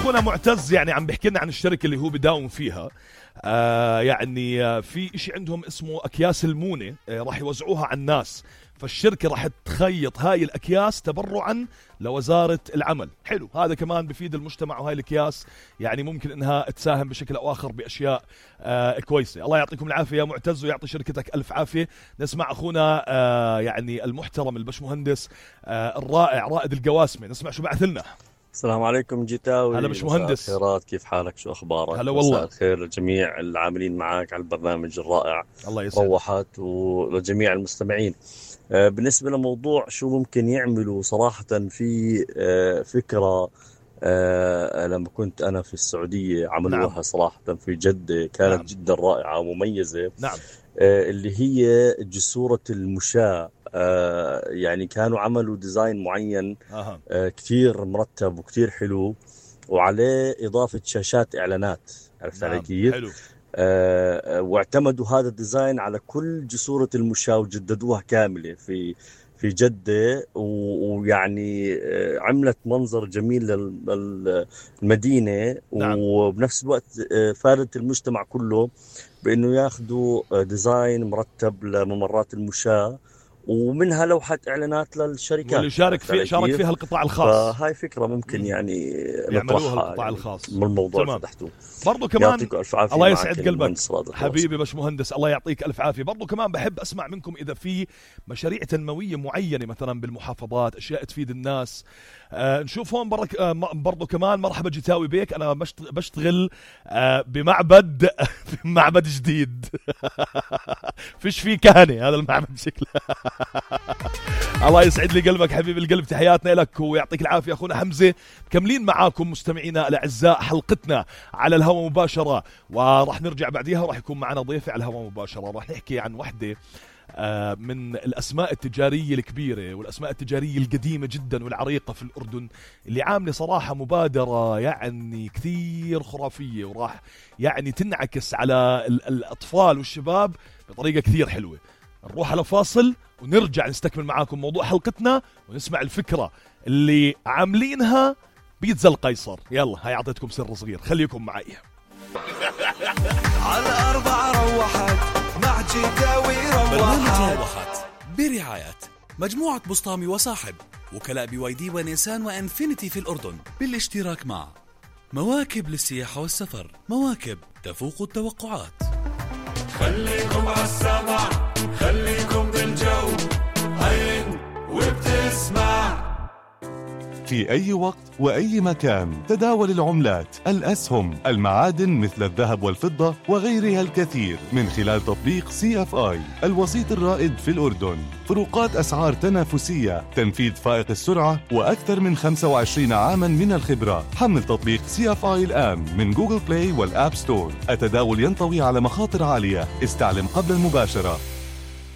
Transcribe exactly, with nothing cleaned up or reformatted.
أخونا معتز يعني عم بيحكي لنا عن الشركة اللي هو بداوم فيها. آه يعني آه في إشي عندهم اسمه أكياس المونة، آه راح يوزعوها على الناس، فالشركة راح تخيط هاي الأكياس تبرعا لوزارة العمل. حلو، هذا كمان بفيد المجتمع، وهاي الأكياس يعني ممكن إنها تساهم بشكل أو آخر بأشياء آه كويسة. الله يعطيكم العافية يا معتز ويعطي شركتك ألف عافية. نسمع أخونا آه يعني المحترم البشمهندس آه الرائع رائد القواسمة، نسمع شو بعث لنا. السلام عليكم جيتاوي. هلا بشمهندس. خيرات، كيف حالك؟ شو أخبارك؟ هلا والله. مساء الخير لجميع العاملين معك على البرنامج الرائع. الله يسعدك. روحت ولجميع المستمعين. بالنسبة لموضوع شو ممكن يعملوا، صراحة في فكرة لما كنت أنا في السعودية عملوها. نعم. صراحة في جدة كانت نعم. جدا رائعة ومميزة. نعم. اللي هي جسورة المشاة. يعني كانوا عملوا ديزاين معين أه. كثير مرتب وكثير حلو، وعليه إضافة شاشات إعلانات. عرفت علي كيف؟ حلو. آه واعتمدوا هذا الديزاين على كل جسورة المشاة وجددوها كاملة في في جدة، ويعني آه عملت منظر جميل للمدينة. نعم. وبنفس الوقت آه فادت المجتمع كله بأنه ياخدوا آه ديزاين مرتب لممرات المشاة، ومنها لوحة إعلانات للشركات واللي شارك فيها شارك فيها القطاع الخاص. فهاي فكرة ممكن يعني يعملوها القطاع الخاص من الموضوع اللي فتحتوه. برضو كمان الله يسعد قلبك حبيبي باش مهندس، الله يعطيك ألف عافية. برضو كمان بحب أسمع منكم إذا في مشاريع تنموية معينة مثلا بالمحافظات، أشياء تفيد الناس. آه نشوف هون برك آه برضو كمان. مرحبا جيتاوي بيك، أنا بشتغل آه بمعبد بمعبد جديد فيش فيه كهنة هذا المعبد شكله الله يسعد لي قلبك حبيب القلب، تحياتنا لك ويعطيك العافية أخونا حمزة. مكملين معاكم مستمعينا الأعزاء حلقتنا على الهواء مباشرة، وراح نرجع بعديها وراح يكون معنا ضيف على الهواء مباشرة. راح نحكي عن وحدة من الأسماء التجارية الكبيرة والأسماء التجارية القديمة جدا والعريقة في الأردن، اللي عاملة صراحة مبادرة يعني كثير خرافية، وراح يعني تنعكس على الأطفال والشباب بطريقة كثير حلوة. نروح على فاصل ونرجع نستكمل معاكم موضوع حلقتنا ونسمع الفكرة اللي عاملينها بيتزا القيصر. يلا هاي أعطيتكم سر صغير، خليكم معي. على الأربعة روحت مع جيتاوي روحت. برنامج روحت برعاية مجموعة بسطامي وصاحب، وكلاء بي واي دي ونيسان وانفينيتي في الأردن، بالاشتراك مع مواكب للسياحة والسفر، مواكب تفوق التوقعات. خليكم عالسمع، خليكم بالجو، عين وبتسمع. في أي وقت وأي مكان تداول العملات، الأسهم، المعادن مثل الذهب والفضة وغيرها الكثير من خلال تطبيق سي اف آي، الوسيط الرائد في الأردن. فروقات أسعار تنافسية، تنفيذ فائق السرعة، وأكثر من خمسة وعشرين عاما من الخبرة. حمل تطبيق سي اف آي الآن من جوجل بلاي والآب ستور. التداول ينطوي على مخاطر عالية، استعلم قبل المباشرة.